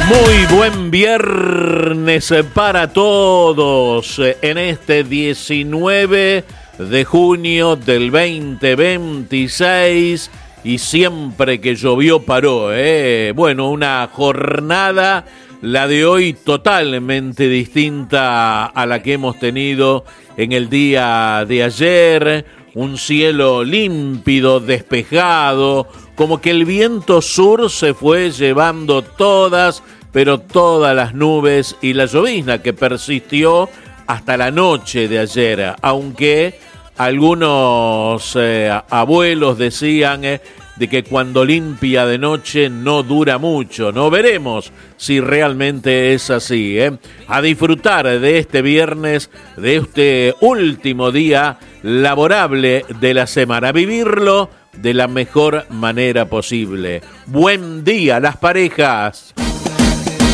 Muy buen viernes para todos en este 19 de junio del 2026 y siempre que llovió paró, Bueno, una jornada, la de hoy, totalmente distinta a la que hemos tenido en el día de ayer. Un cielo límpido, despejado, como que el viento sur se fue llevando todas las nubes y la llovizna que persistió hasta la noche de ayer, aunque algunos abuelos decían de que cuando limpia de noche no dura mucho. No veremos si realmente es así. A disfrutar de este viernes, de este último día laborable de la semana, vivirlo de la mejor manera posible. Buen día, las parejas.